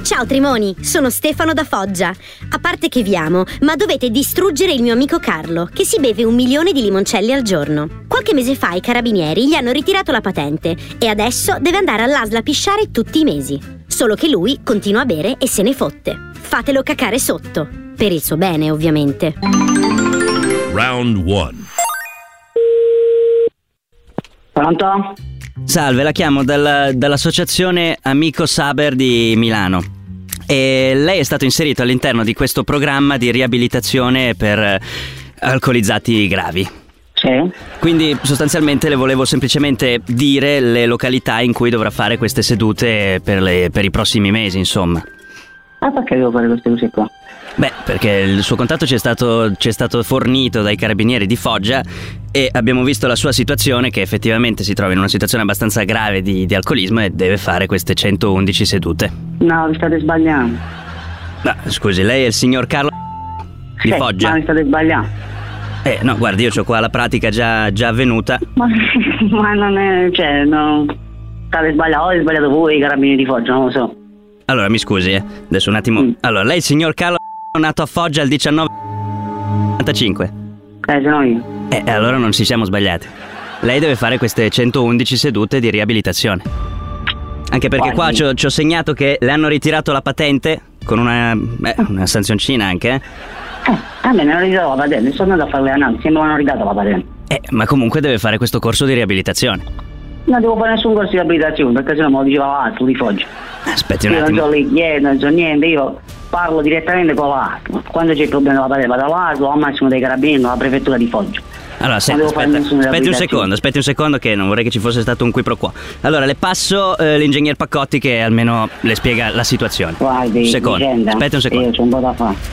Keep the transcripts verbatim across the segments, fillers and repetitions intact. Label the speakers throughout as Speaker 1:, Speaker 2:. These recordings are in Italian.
Speaker 1: Ciao Trimoni, sono Stefano da Foggia. A parte che vi amo, ma dovete distruggere il mio amico Carlo, che si beve un milione di limoncelli al giorno. Qualche mese fa i carabinieri gli hanno ritirato la patente e adesso deve andare all'A S L a pisciare tutti i mesi. Solo che lui continua a bere e se ne fotte. Fatelo cacare sotto. Per il suo bene, ovviamente.
Speaker 2: Round one.
Speaker 3: Pronto?
Speaker 4: Salve, la chiamo dal, dall'associazione Amico Saber di Milano. E lei è stato inserito all'interno di questo programma di riabilitazione per alcolizzati gravi.
Speaker 3: Sì.
Speaker 4: Quindi sostanzialmente le volevo semplicemente dire le località in cui dovrà fare queste sedute per, le, per i prossimi mesi, insomma.
Speaker 3: Ma perché devo fare queste cose qua?
Speaker 4: Beh, perché il suo contatto ci è stato, ci è stato fornito dai carabinieri di Foggia e abbiamo visto la sua situazione, che effettivamente si trova in una situazione abbastanza grave di, di alcolismo e deve fare queste centoundici sedute.
Speaker 3: No, vi state sbagliando.
Speaker 4: No, scusi, lei è il signor Carlo di
Speaker 3: sì,
Speaker 4: Foggia?
Speaker 3: Ma vi state sbagliando.
Speaker 4: Eh, no, guardi, io ho qua la pratica già, già avvenuta.
Speaker 3: Ma, ma non è, cioè, no. State sbagliando, o avete sbagliato voi i carabinieri di Foggia, non lo so.
Speaker 4: Allora, mi scusi, eh. Adesso un attimo. Mm. Allora, lei è il signor Carlo, nato a Foggia il diciannove novantacinque.
Speaker 3: Eh, sono io.
Speaker 4: Eh, allora non ci siamo sbagliati. Lei deve fare queste centoundici sedute di riabilitazione. Anche perché
Speaker 3: Guardi.
Speaker 4: qua ci ho, ci ho segnato che le hanno ritirato la patente con una, beh, una sanzioncina anche, eh.
Speaker 3: Eh, vabbè, mi hanno ridato la patente, sono andato a fare le analisi e me l'hanno ridato la patente.
Speaker 4: Eh, ma comunque deve fare questo corso di riabilitazione.
Speaker 3: Non devo fare nessun corso di riabilitazione, perché sennò me lo diceva l'altro di Foggia.
Speaker 4: Aspetti un
Speaker 3: Io
Speaker 4: attimo.
Speaker 3: non so lì niente, non so niente, io parlo direttamente con l'A S L. Quando c'è il problema della patente vado all'A S L o al massimo dei carabinieri alla prefettura di Foggia.
Speaker 4: Allora, senti, aspetta, aspetti un secondo, aspetti un secondo che non vorrei che ci fosse stato un qui pro quo. Allora, le passo eh, l'ingegner Paccotti che almeno le spiega la situazione.
Speaker 3: Guardi,
Speaker 4: un secondo,
Speaker 3: vicenda,
Speaker 4: aspetti un secondo.
Speaker 3: Io c'ho un po' da fare.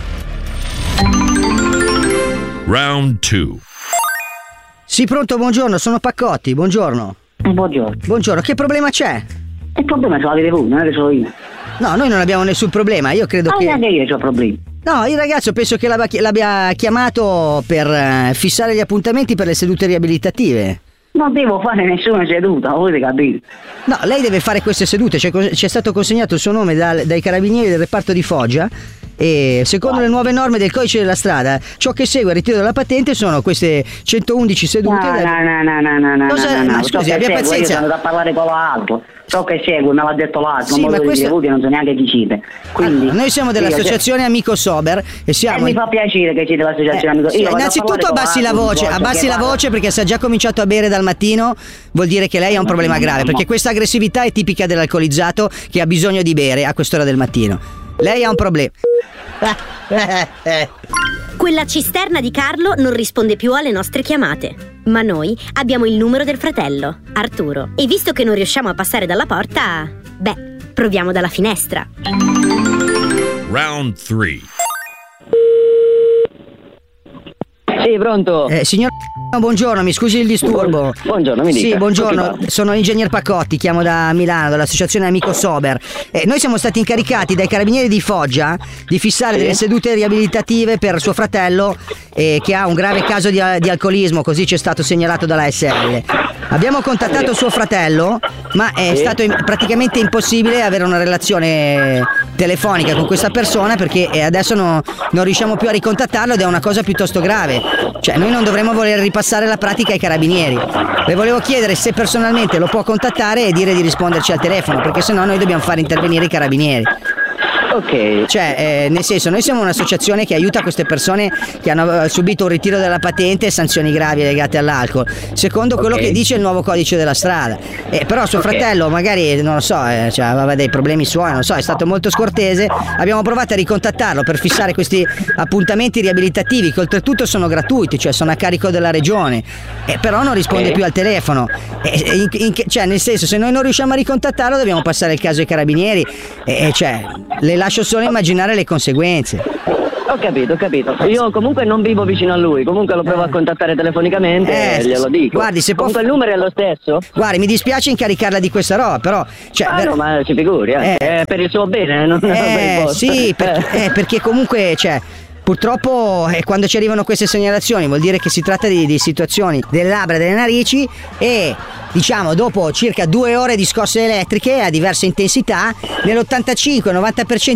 Speaker 2: Round two.
Speaker 5: Sì, pronto, buongiorno, sono Paccotti, buongiorno.
Speaker 3: Eh, buongiorno.
Speaker 5: Buongiorno, che problema c'è?
Speaker 3: Il problema ce l'avete voi, non è che solo io.
Speaker 5: No, noi non abbiamo nessun problema, io credo
Speaker 3: Ah,
Speaker 5: che...
Speaker 3: neanche io ho problemi.
Speaker 5: No, il ragazzo penso che l'abbia, l'abbia chiamato per eh, fissare gli appuntamenti per le sedute riabilitative.
Speaker 3: Non devo fare nessuna seduta, volete capire?
Speaker 5: No, lei deve fare queste sedute, c'è, c'è stato consegnato il suo nome dal, dai carabinieri del reparto di Foggia e secondo le nuove norme del codice della strada ciò che segue il ritiro della patente sono queste centoundici sedute.
Speaker 3: No,
Speaker 5: da...
Speaker 3: no, no, no, no, no, no,
Speaker 5: Cosa...
Speaker 3: no, no,
Speaker 5: Ma scusi, abbia
Speaker 3: segue,
Speaker 5: pazienza.
Speaker 3: io sono andato a parlare con l'altro, ciò che segue me l'ha detto l'altro,
Speaker 5: Sì,
Speaker 3: non
Speaker 5: ma
Speaker 3: me lo
Speaker 5: questo...
Speaker 3: dicevo, non so neanche chi siete. Quindi,
Speaker 5: allora, noi siamo dell'associazione Amico Sober e siamo...
Speaker 3: Eh, mi fa piacere che siete dell'associazione
Speaker 5: eh,
Speaker 3: Amico
Speaker 5: sì,
Speaker 3: Io
Speaker 5: innanzitutto abbassi la voce, abbassi la voce perché se ha già cominciato a bere dal mattino vuol dire che lei ha un problema grave, perché questa aggressività è tipica dell'alcolizzato che ha bisogno di bere a quest'ora del mattino. Lei ha un problema.
Speaker 1: Quella cisterna di Carlo non risponde più alle nostre chiamate. Ma noi abbiamo il numero del fratello, Arturo. E visto che non riusciamo a passare dalla porta, beh, proviamo dalla finestra.
Speaker 2: Round three.
Speaker 3: Sì, pronto?
Speaker 5: Eh, signor buongiorno, mi scusi il disturbo.
Speaker 3: Buongiorno, mi dica.
Speaker 5: Sì, buongiorno, sono l'ingegner Paccotti, chiamo da Milano, dall'associazione Amico Sober. Eh, noi siamo stati incaricati dai carabinieri di Foggia di fissare
Speaker 3: Sì.
Speaker 5: delle sedute riabilitative per suo fratello eh, che ha un grave caso di, di alcolismo, così ci è stato segnalato dalla A S L. Abbiamo contattato suo fratello, ma è
Speaker 3: Sì.
Speaker 5: stato in- praticamente impossibile avere una relazione telefonica con questa persona perché eh, adesso no- non riusciamo più a ricontattarlo ed è una cosa piuttosto grave. Cioè, noi non dovremmo voler ripassare la pratica ai carabinieri. Le volevo chiedere se personalmente lo può contattare e dire di risponderci al telefono, perché sennò noi dobbiamo far intervenire i carabinieri.
Speaker 3: Ok.
Speaker 5: Cioè, eh, nel senso, noi siamo un'associazione che aiuta queste persone che hanno eh, subito un ritiro della patente e sanzioni gravi legate all'alcol, secondo quello
Speaker 3: Ok.
Speaker 5: che dice il nuovo codice della strada. Eh, però suo
Speaker 3: Ok.
Speaker 5: fratello magari, non lo so, eh, cioè, aveva dei problemi suoi, non lo so, è stato molto scortese. Abbiamo provato a ricontattarlo per fissare questi appuntamenti riabilitativi che oltretutto sono gratuiti, cioè sono a carico della regione, eh, però non risponde
Speaker 3: Ok.
Speaker 5: più al telefono. Eh, in- in- cioè, nel senso, se noi non riusciamo a ricontattarlo dobbiamo passare il caso ai carabinieri e eh, cioè, le lascio solo immaginare le conseguenze.
Speaker 6: Ho capito, ho capito. Io comunque non vivo vicino a lui, comunque lo provo a contattare telefonicamente
Speaker 5: Eh,
Speaker 6: e glielo dico.
Speaker 5: guardi, se può
Speaker 6: comunque
Speaker 5: fa-
Speaker 6: il numero è lo stesso?
Speaker 5: Guardi, mi dispiace incaricarla di questa roba, però cioè,
Speaker 6: Ah
Speaker 5: ver-
Speaker 6: no, ma ci figuri, eh.
Speaker 5: Eh.
Speaker 6: È per il suo bene, non per il
Speaker 5: eh,
Speaker 6: vostro.
Speaker 5: sì, perché, eh, perché comunque cioè, purtroppo eh, quando ci arrivano queste segnalazioni vuol dire che si tratta di, di situazioni delle labbra e delle narici, e diciamo dopo circa due ore di scosse elettriche a diversa intensità, nell'ottantacinque novanta per cento